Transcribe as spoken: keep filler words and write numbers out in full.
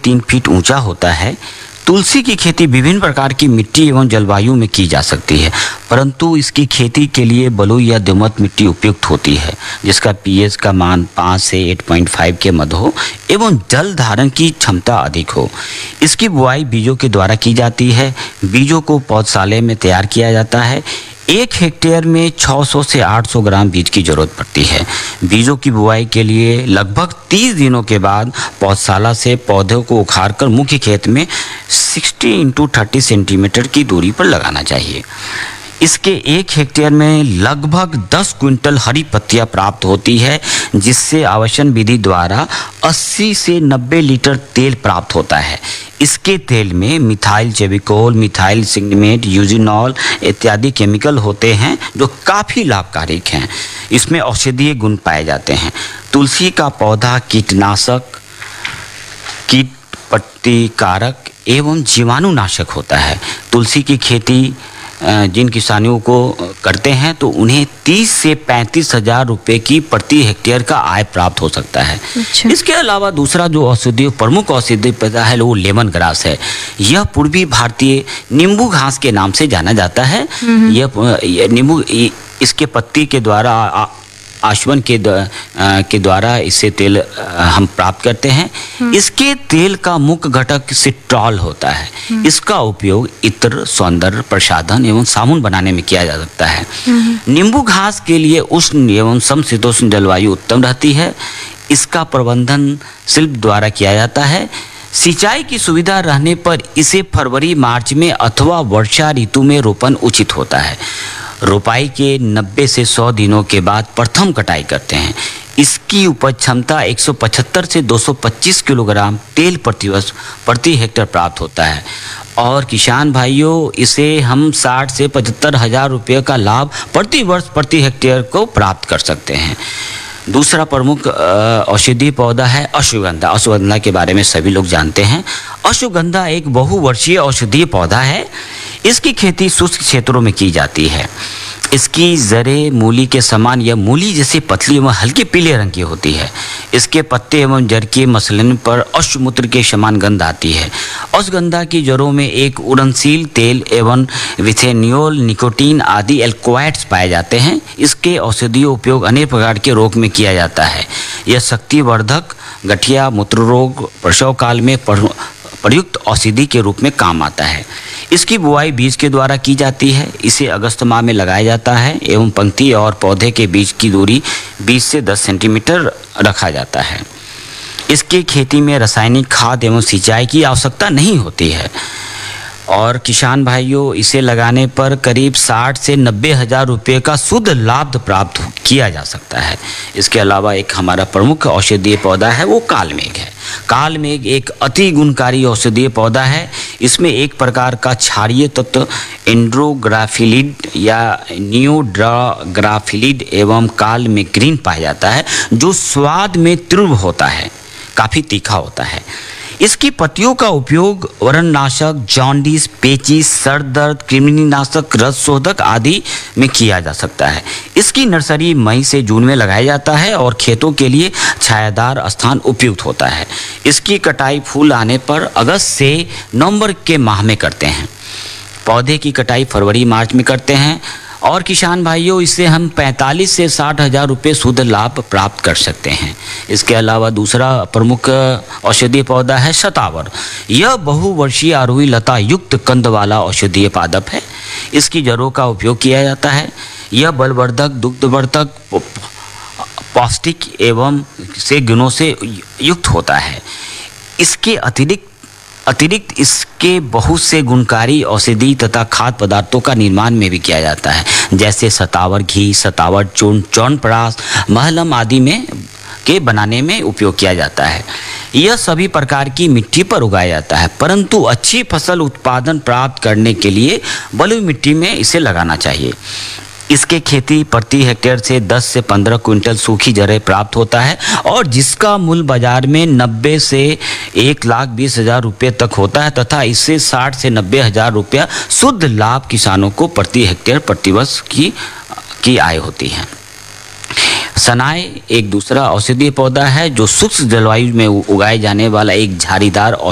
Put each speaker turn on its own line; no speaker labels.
तीन फीट ऊंचा होता है। तुलसी की खेती विभिन्न प्रकार की मिट्टी एवं जलवायु में की जा सकती है, परंतु इसकी खेती के लिए बलुई या दोमट मिट्टी उपयुक्त होती है, जिसका पीएच का मान पाँच से आठ पॉइंट पाँच के मध्य हो एवं जल धारण की क्षमता अधिक हो। इसकी बुआई बीजों के द्वारा की जाती है। बीजों को पौधशाला में तैयार किया जाता है। एक हेक्टेयर में छह सौ से आठ सौ ग्राम बीज की जरूरत पड़ती है। बीजों की बुआई के लिए लगभग तीस दिनों के बाद पौधशाला से पौधों को उखाड़कर मुख्य खेत में साठ इंटू तीस सेंटीमीटर की दूरी पर लगाना चाहिए। इसके एक हेक्टेयर में लगभग दस क्विंटल हरी पत्तियां प्राप्त होती है, जिससे आवासन विधि द्वारा अस्सी से नब्बे लीटर तेल प्राप्त होता है। इसके तेल में मिथाइल चेविकोल, मिथाइल सिग्निमेट, यूजिनॉल इत्यादि केमिकल होते हैं जो काफ़ी लाभकारी हैं। इसमें औषधीय गुण पाए जाते हैं। तुलसी का पौधा कीटनाशक, कीट प्रतिकारक एवं जीवाणुनाशक होता है। तुलसी की खेती जिन किसानों को करते हैं तो उन्हें तीस से पैंतीस हजार रुपये की प्रति हेक्टेयर का आय प्राप्त हो सकता है। अच्छा। इसके अलावा दूसरा जो औषधीय प्रमुख औषधीय पौधा है वो लेमन ग्रास है। यह पूर्वी भारतीय नींबू घास के नाम से जाना जाता है। यह नींबू इसके पत्ती के द्वारा आशवन के के द्वारा इससे तेल हम प्राप्त करते हैं। इसके तेल का मुख्य घटक सिट्रॉल होता है। इसका उपयोग इत्र, सौंदर्य प्रसाधन एवं साबुन बनाने में किया जा सकता है। नींबू घास के लिए उष्ण एवं समशीतोष्ण जलवायु उत्तम रहती है। इसका प्रबंधन शिल्प द्वारा किया जाता है। सिंचाई की सुविधा रहने पर इसे फरवरी मार्च में अथवा वर्षा ऋतु में रोपण उचित होता है। रोपाई के नब्बे से सौ दिनों के बाद प्रथम कटाई करते हैं। इसकी उपज क्षमता एक सौ पचहत्तर से दो सौ पच्चीस किलोग्राम तेल प्रति वर्ष प्रति हेक्टेयर प्राप्त होता है। और किसान भाइयों, इसे हम साठ से पचहत्तर हजार रुपये का लाभ प्रति वर्ष प्रति हेक्टेयर को प्राप्त कर सकते हैं। दूसरा प्रमुख औषधीय पौधा है अश्वगंधा। अश्वगंधा के बारे में सभी लोग जानते हैं। अश्वगंधा एक बहुवर्षीय औषधीय पौधा है। इसकी खेती शुष्क क्षेत्रों में की जाती है। इसकी जड़ें मूली के समान या मूली जैसी पतली एवं हल्के पीले रंग की होती है। इसके पत्ते एवं जड़ के मसलन पर अश्वमूत्र के समान गंध आती है। अश्वगंधा की जड़ों में एक उड़नशील तेल एवं विथेनियोल, निकोटीन आदि एल्कोलाइड्स पाए जाते हैं। इसके औषधीय उपयोग अनेक प्रकार के रोग में किया जाता है। यह शक्तिवर्धक, गठिया, मूत्र रोग, प्रसव काल में प्रयुक्त औषधि के रूप में काम आता है। इसकी बुआई बीज के द्वारा की जाती है। इसे अगस्त माह में लगाया जाता है एवं पंक्ति और पौधे के बीच की दूरी बीस से दस सेंटीमीटर रखा जाता है। इसकी खेती में रासायनिक खाद एवं सिंचाई की आवश्यकता नहीं होती है। और किसान भाइयों, इसे लगाने पर करीब साठ से नब्बे हजार रुपये का शुद्ध लाभ प्राप्त किया जा सकता है। इसके अलावा एक हमारा प्रमुख औषधीय पौधा है वो कालमेघ है। कालमेघ एक अति गुणकारी औषधीय पौधा है। इसमें एक प्रकार का क्षारीय तत्व एंड्रोग्राफिलिड या नियोड्राग्राफिलिड एवं कालमेग्रीन पाया जाता है, जो स्वाद में तीव्र होता है, काफ़ी तीखा होता है। इसकी पत्तियों का उपयोग व्रणनाशक, जॉन्डिस, पेचिस, सर दर्द, कृमिनाशक, रस शोधक आदि में किया जा सकता है। इसकी नर्सरी मई से जून में लगाया जाता है और खेतों के लिए छायादार स्थान उपयुक्त होता है। इसकी कटाई फूल आने पर अगस्त से नवंबर के माह में करते हैं। पौधे की कटाई फरवरी मार्च में करते हैं। और किसान भाइयों, इससे हम पैंतालीस से साठ हजार रुपये शुद्ध लाभ प्राप्त कर सकते हैं। इसके अलावा दूसरा प्रमुख औषधीय पौधा है शतावर। यह बहुवर्षीय आरोही लता युक्त कंद वाला औषधीय पादप है। इसकी जड़ों का उपयोग किया जाता है। यह बलवर्धक, दुग्धवर्धक, पौष्टिक एवं से गुणों से युक्त होता है। इसके अतिरिक्त अतिरिक्त इसके बहुत से गुणकारी औषधि तथा खाद्य पदार्थों का निर्माण में भी किया जाता है, जैसे शतावर घी, शतावर चूर्ण, च्यवनप्राश, महलम आदि में के बनाने में उपयोग किया जाता है। यह सभी प्रकार की मिट्टी पर उगाया जाता है, परंतु अच्छी फसल उत्पादन प्राप्त करने के लिए बलुई मिट्टी में इसे लगाना चाहिए। इसके खेती प्रति हेक्टेयर से दस से पंद्रह क्विंटल सूखी जड़ें प्राप्त होता है और जिसका मूल्य बाजार में नब्बे से एक लाख बीस हजार रुपये तक होता है तथा इससे साठ से नब्बे हजार रुपया शुद्ध लाभ किसानों को प्रति हेक्टेयर प्रतिवर्ष की की आय होती है। सनाए एक दूसरा औषधीय पौधा है जो शुष्क जलवायु में उगाए जाने वाला एक झाड़ीदार